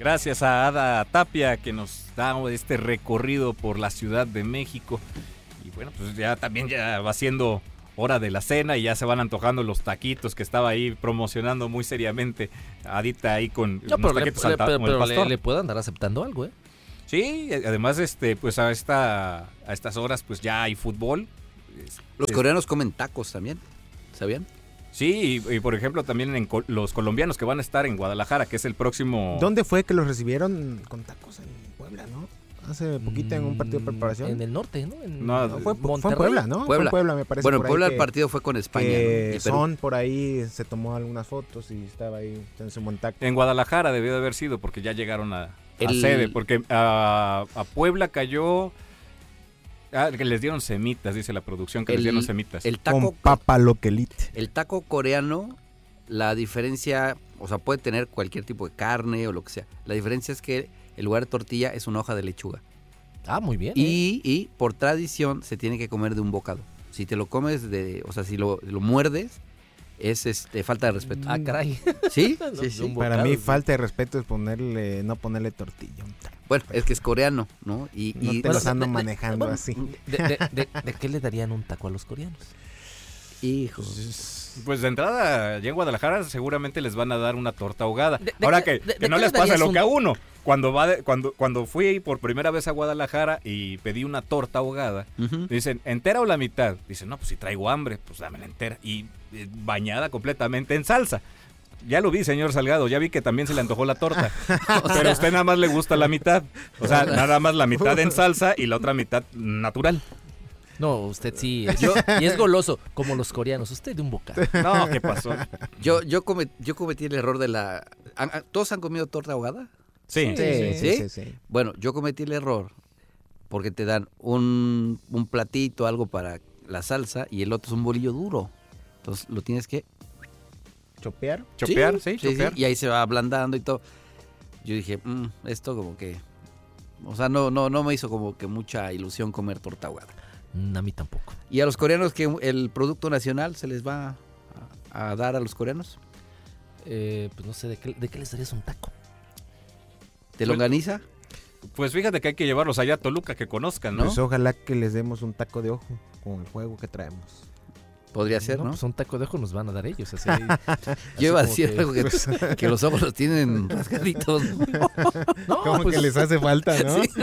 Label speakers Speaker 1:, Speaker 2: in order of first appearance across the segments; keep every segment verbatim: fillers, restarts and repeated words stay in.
Speaker 1: Gracias a Ada Tapia que nos da este recorrido por la Ciudad de México. Y bueno, pues ya también ya va siendo hora de la cena y ya se van antojando los taquitos que estaba ahí promocionando muy seriamente Adita ahí con
Speaker 2: no,
Speaker 1: unos
Speaker 2: pero
Speaker 1: taquitos
Speaker 2: le,
Speaker 1: al ta-
Speaker 2: pero,
Speaker 1: como el
Speaker 2: pero
Speaker 1: pastor.
Speaker 2: le, le puedo andar aceptando algo, ¿eh?
Speaker 1: Sí, además este pues a esta a estas horas pues ya hay fútbol. Es-
Speaker 3: Los
Speaker 1: es-
Speaker 3: coreanos comen tacos también, ¿sabían?
Speaker 1: Sí, y, y por ejemplo también en co- los colombianos que van a estar en Guadalajara, que es el próximo.
Speaker 4: ¿Dónde fue que los recibieron con tacos? En Puebla, ¿no? Hace poquito en un partido de preparación.
Speaker 2: En el norte, ¿no? En
Speaker 1: No,
Speaker 4: No, fue, fue en
Speaker 2: Monterrey.
Speaker 4: Puebla, ¿no? Fue
Speaker 3: Puebla.
Speaker 4: en Puebla, me parece.
Speaker 3: Bueno, en
Speaker 4: por ahí
Speaker 3: Puebla
Speaker 4: que-
Speaker 3: el partido fue con España,
Speaker 4: que
Speaker 3: ¿no? Y Perú.
Speaker 4: Son por ahí, se tomó algunas fotos y estaba ahí en su buen taco.
Speaker 1: En Guadalajara debió de haber sido porque ya llegaron a, a
Speaker 3: El-
Speaker 1: sede, porque a, a Puebla cayó. Ah, que les dieron semitas, dice la producción, que les
Speaker 3: El-
Speaker 1: dieron semitas.
Speaker 3: El
Speaker 4: Con
Speaker 3: taco,
Speaker 4: papa loquelite.
Speaker 3: el taco coreano, la diferencia, o sea, puede tener cualquier tipo de carne o lo que sea. La diferencia es que en lugar de tortilla es una hoja de lechuga.
Speaker 2: Ah, muy bien. ¿eh?
Speaker 3: Y, y por tradición se tiene que comer de un bocado. Si te lo comes de, o sea, si lo, lo muerdes, es este falta de respeto.
Speaker 2: Ah, caray.
Speaker 3: ¿Sí?
Speaker 2: No,
Speaker 3: Sí, sí.
Speaker 2: un
Speaker 4: Para
Speaker 2: bocado,
Speaker 4: mí
Speaker 2: sí.
Speaker 4: falta de respeto es ponerle, no ponerle tortilla.
Speaker 3: Bueno, es que es coreano, ¿no? Y,
Speaker 4: No
Speaker 3: y
Speaker 4: te los ando
Speaker 2: de- de-
Speaker 4: manejando
Speaker 2: bueno,
Speaker 4: así.
Speaker 2: ¿De, de, de, de qué le darían un taco a los coreanos?
Speaker 3: hijos.
Speaker 1: Pues de entrada, allá en Guadalajara seguramente les van a dar una torta ahogada.
Speaker 2: ¿De- de
Speaker 1: Ahora
Speaker 2: qué-
Speaker 1: que,
Speaker 2: de-
Speaker 1: que
Speaker 2: de
Speaker 1: no
Speaker 2: qué
Speaker 1: les
Speaker 2: le
Speaker 1: pasa
Speaker 2: darías
Speaker 1: lo
Speaker 2: un-
Speaker 1: que a uno. Cuando va de- cuando cuando fui por primera vez a Guadalajara y pedí una torta ahogada,
Speaker 3: Ujú.
Speaker 1: dicen, ¿entera o la mitad? Dicen, no, pues si traigo hambre, pues dame la entera. Y eh, bañada completamente en salsa. Ya lo vi, señor Salgado, ya vi que también se le antojó la torta. Pero a usted nada más le gusta la mitad. O sea, nada más la mitad en salsa y la otra mitad natural.
Speaker 2: No, usted sí. es- y es goloso, como los coreanos. Usted de un bocado.
Speaker 1: No, ¿qué pasó?
Speaker 3: Yo, yo, come- yo cometí el error de la... ¿Han- han- ¿Todos han comido torta ahogada?
Speaker 1: Sí.
Speaker 4: Sí, sí,
Speaker 3: ¿Sí?
Speaker 4: sí, sí.
Speaker 3: Bueno, yo cometí el error porque te dan un, un platito, algo para la salsa, y el otro es un bolillo duro. Entonces lo tienes que...
Speaker 4: ¿Chopear?
Speaker 1: ¿Chopear? Sí,
Speaker 3: Sí, sí,
Speaker 1: chopear.
Speaker 3: y ahí se va ablandando y todo. Yo dije, "Mm, esto como que... O sea, no, no, no me hizo como que mucha ilusión comer torta ahogada.
Speaker 2: Mm, A mí tampoco.
Speaker 3: ¿Y a los coreanos que el producto nacional se les va a, a dar a los coreanos?
Speaker 2: Eh, pues no sé, ¿de qué, de qué les darías un taco?
Speaker 3: ¿De longaniza?
Speaker 1: Pues fíjate que hay que llevarlos allá a Toluca que conozcan, ¿no?
Speaker 4: Pues ojalá que les demos un taco de ojo con el juego que traemos.
Speaker 3: Podría ser, ¿no?
Speaker 2: Pues un taco de ojo nos van a dar ellos. Así,
Speaker 3: Yo iba a
Speaker 2: así
Speaker 3: decir
Speaker 2: como que-
Speaker 3: algo que, que los ojos los tienen rasgaditos.
Speaker 2: No,
Speaker 4: Como
Speaker 2: pues,
Speaker 4: que les hace falta, ¿no?
Speaker 3: Sí.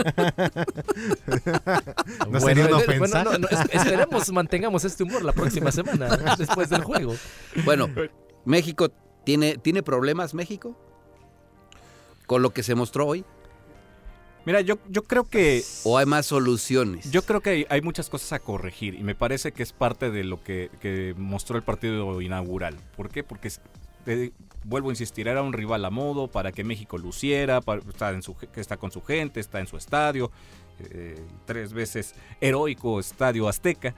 Speaker 4: ¿No
Speaker 2: bueno,
Speaker 4: sería una
Speaker 2: bueno,
Speaker 4: ofensa?
Speaker 2: no, no, es- esperemos mantengamos este humor la próxima semana, después del juego.
Speaker 3: Bueno, México, ¿tiene, ¿tiene problemas México? Con lo que se mostró hoy.
Speaker 1: Mira, yo, yo creo que
Speaker 3: ¿O hay más soluciones?
Speaker 1: yo creo que hay, hay muchas cosas a corregir y me parece que es parte de lo que, que mostró el partido inaugural. ¿Por qué? Porque es- eh, vuelvo a insistir, era un rival a modo para que México luciera, para, está, en su, que está con su gente, está en su estadio, eh, tres veces heroico Estadio Azteca.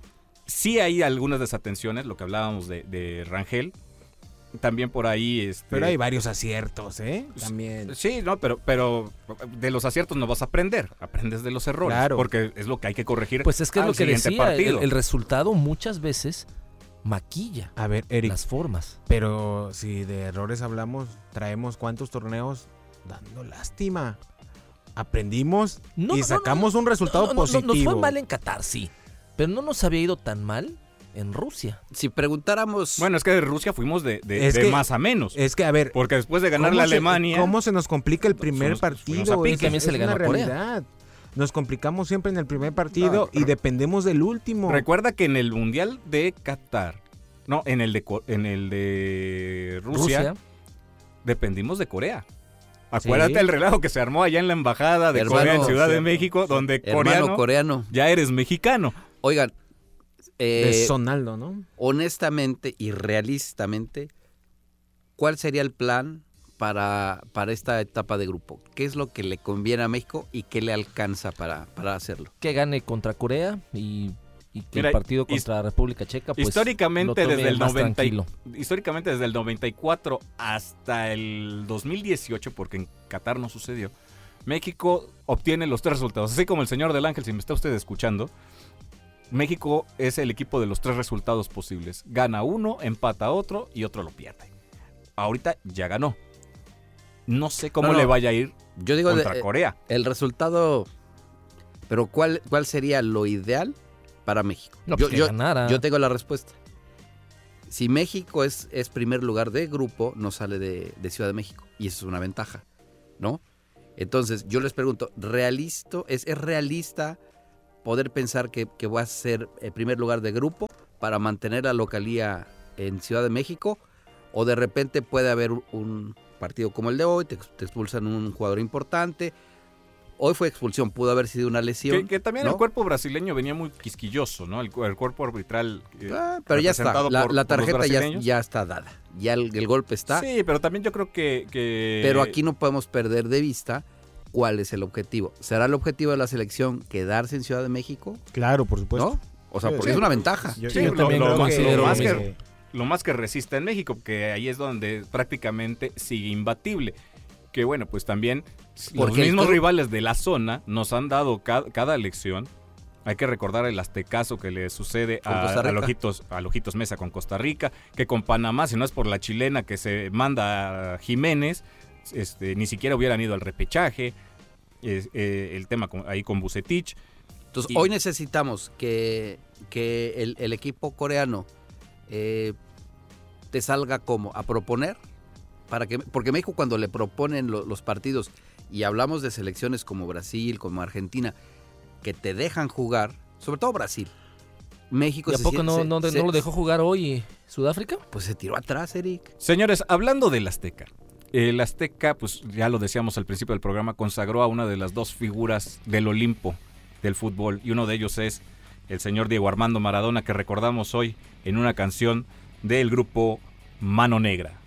Speaker 1: Sí hay algunas desatenciones, lo que hablábamos de, de Rangel. También por ahí... Este,
Speaker 4: Pero hay varios aciertos, ¿eh? También.
Speaker 1: Sí, no, pero, pero de los aciertos no vas a aprender, aprendes de los errores,
Speaker 4: Claro.
Speaker 1: porque es lo que hay que corregir.
Speaker 2: Pues es que es
Speaker 1: al
Speaker 2: lo que
Speaker 1: siguiente
Speaker 2: decía, el,
Speaker 1: partido.
Speaker 2: el resultado muchas veces maquilla
Speaker 4: A ver, Eric,
Speaker 2: las formas.
Speaker 4: pero si de errores hablamos, traemos cuántos torneos dando lástima. Aprendimos
Speaker 2: No,
Speaker 4: y
Speaker 2: no,
Speaker 4: sacamos
Speaker 2: no,
Speaker 4: un resultado
Speaker 2: no, no, no,
Speaker 4: positivo.
Speaker 2: Nos fue mal en Qatar, sí, pero no nos había ido tan mal en Rusia.
Speaker 3: Si preguntáramos...
Speaker 1: Bueno, es que de Rusia fuimos de, de-
Speaker 4: Es
Speaker 1: de
Speaker 4: que-
Speaker 1: más a menos,
Speaker 4: Es que, a ver,
Speaker 1: porque después de ganarle a
Speaker 4: ¿cómo se-
Speaker 1: Alemania...
Speaker 4: ¿Cómo se nos complica el primer
Speaker 1: nos- fuimos
Speaker 4: partido?
Speaker 1: a pique.
Speaker 4: Es-
Speaker 2: También se
Speaker 4: es
Speaker 2: le ganó
Speaker 4: una
Speaker 2: a Corea.
Speaker 4: realidad. Nos complicamos siempre en el primer partido
Speaker 1: No,
Speaker 4: y dependemos del último.
Speaker 1: Recuerda que en el Mundial de Qatar, no, en el de, Co- en el de Rusia,
Speaker 2: Rusia.
Speaker 1: dependimos de Corea. Acuérdate
Speaker 4: Sí.
Speaker 1: el relajo que se armó allá en la embajada de
Speaker 3: Hermano,
Speaker 1: Corea en Ciudad de
Speaker 4: cierto,
Speaker 1: México, donde
Speaker 3: hermano
Speaker 1: coreano,
Speaker 3: coreano.
Speaker 1: ya eres mexicano.
Speaker 3: Oigan,
Speaker 4: De
Speaker 3: eh,
Speaker 4: Sonaldo, ¿no?
Speaker 3: honestamente y realistamente, ¿cuál sería el plan para, para esta etapa de grupo? ¿Qué es lo que le conviene a México y qué le alcanza para, para hacerlo?
Speaker 2: Que gane contra Corea y, y que
Speaker 1: Mira,
Speaker 2: el partido
Speaker 1: his-
Speaker 2: contra República Checa, pues
Speaker 1: históricamente
Speaker 2: lo tome
Speaker 1: desde el
Speaker 2: más
Speaker 1: noventa y-
Speaker 2: tranquilo.
Speaker 1: históricamente desde el noventa y cuatro hasta el dos mil dieciocho, porque en Qatar no sucedió, México obtiene los tres resultados. Así como el señor del Ángel, si me está usted escuchando, México es el equipo de los tres resultados posibles. Gana uno, empata otro y otro lo pierde. Ahorita ya ganó. no sé cómo
Speaker 3: No, no.
Speaker 1: le vaya a ir
Speaker 3: Yo digo
Speaker 1: contra
Speaker 3: de-
Speaker 1: Corea.
Speaker 3: el resultado, pero ¿cuál, cuál sería lo ideal para México?
Speaker 2: No,
Speaker 3: yo,
Speaker 2: pues que
Speaker 3: yo-
Speaker 2: ganara.
Speaker 3: yo tengo la respuesta. Si México es, es primer lugar de grupo, no sale de, de Ciudad de México. Y eso es una ventaja, ¿no? Entonces, yo les pregunto, ¿realista, es, ¿es realista poder pensar que, que va a ser el primer lugar de grupo para mantener la localía en Ciudad de México? ¿O de repente puede haber un, un partido como el de hoy, te, te expulsan un jugador importante? Hoy fue expulsión, pudo haber sido una lesión.
Speaker 1: Que, que también
Speaker 3: ¿no?
Speaker 1: el cuerpo brasileño venía muy quisquilloso, ¿no? El, cu- el cuerpo arbitral. eh,
Speaker 3: Ah, pero ya está,
Speaker 1: representado
Speaker 3: la,
Speaker 1: por-
Speaker 3: la
Speaker 1: por los
Speaker 3: tarjeta ya,
Speaker 1: brasileños.
Speaker 3: ya está dada, ya el, el golpe está.
Speaker 1: Sí, pero también yo creo que. que-
Speaker 3: Pero aquí no podemos perder de vista cuál es el objetivo. ¿Será el objetivo de la selección quedarse en Ciudad de México?
Speaker 4: Claro, por supuesto.
Speaker 3: ¿No? O sea,
Speaker 4: Sí,
Speaker 3: porque
Speaker 4: sí.
Speaker 3: es una ventaja.
Speaker 4: Yo,
Speaker 1: Sí,
Speaker 4: yo
Speaker 1: lo-
Speaker 4: también
Speaker 1: lo
Speaker 4: creo
Speaker 2: considero
Speaker 4: que,
Speaker 1: más
Speaker 4: que-
Speaker 1: que- lo más que resiste en México, que ahí es donde prácticamente sigue imbatible. Que bueno, pues también los
Speaker 3: Porque el
Speaker 1: mismos
Speaker 3: todo-
Speaker 1: rivales de la zona nos han dado ca- cada elección. Hay que recordar el aztecaso que le sucede
Speaker 3: Con
Speaker 1: a,
Speaker 3: Costa
Speaker 1: a
Speaker 3: Rica.
Speaker 1: Lojitos, a Lojitos Mesa con Costa Rica, que con Panamá, si no es por la chilena que se manda a Jiménez, este, ni siquiera hubieran ido al repechaje. Es- eh, el tema con- ahí con Vucetich.
Speaker 3: Entonces,
Speaker 1: Y-
Speaker 3: hoy necesitamos que, que el, el equipo coreano eh, te salga como a proponer, para que, porque México cuando le proponen lo- los partidos, y hablamos de selecciones como Brasil, como Argentina, que te dejan jugar, sobre todo Brasil, México
Speaker 2: ¿Y a
Speaker 3: se
Speaker 2: poco
Speaker 3: sie-
Speaker 2: no,
Speaker 3: se-
Speaker 2: no,
Speaker 3: se-
Speaker 2: no lo dejó jugar hoy Sudáfrica?
Speaker 3: Pues se tiró atrás, Eric.
Speaker 1: Señores, hablando del Azteca. El Azteca, pues ya lo decíamos al principio del programa, consagró a una de las dos figuras del Olimpo del fútbol. Y uno de ellos es el señor Diego Armando Maradona, que recordamos hoy en una canción del grupo Mano Negra.